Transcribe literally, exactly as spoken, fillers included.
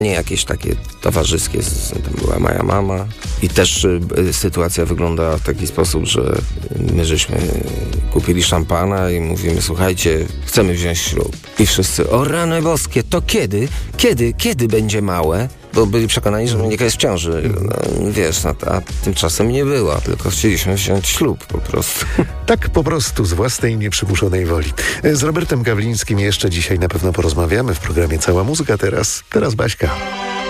Nie jakieś takie towarzyskie, tam była moja mama i też y, sytuacja wyglądała w taki sposób, że my żeśmy kupili szampana i mówimy, słuchajcie, chcemy wziąć ślub. I wszyscy, o rany boskie, to kiedy? Kiedy? Kiedy będzie małe? Bo byli przekonani, że Monika jest w ciąży. No, wiesz, no, a tymczasem nie była, tylko chcieliśmy wziąć ślub po prostu. Tak po prostu, z własnej nieprzymuszonej woli. Z Robertem Gawlińskim jeszcze dzisiaj na pewno porozmawiamy w programie Cała Muzyka. Teraz, teraz Baśka.